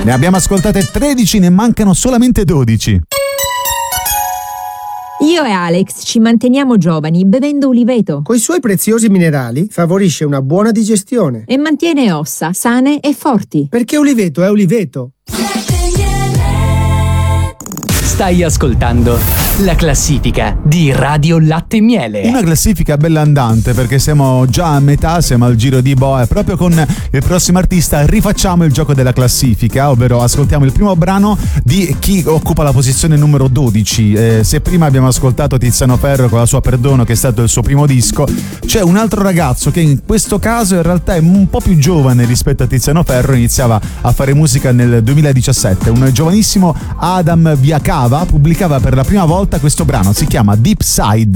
Ne abbiamo ascoltate 13, ne mancano solamente 12. Io e Alex ci manteniamo giovani bevendo uliveto. Coi suoi preziosi minerali favorisce una buona digestione. E mantiene ossa sane e forti. Perché uliveto è uliveto. Stai ascoltando la classifica di Radio Latte e Miele. Una classifica bella andante perché siamo già a metà, siamo al giro di boa e proprio con il prossimo artista rifacciamo il gioco della classifica, ovvero ascoltiamo il primo brano di chi occupa la posizione numero 12. Se prima abbiamo ascoltato Tiziano Ferro con la sua Perdono, che è stato il suo primo disco, c'è un altro ragazzo che in questo caso in realtà è un po' più giovane rispetto a Tiziano Ferro, iniziava a fare musica nel 2017, un giovanissimo Adam Viacava pubblicava per la prima volta questo brano, si chiama Deep Side.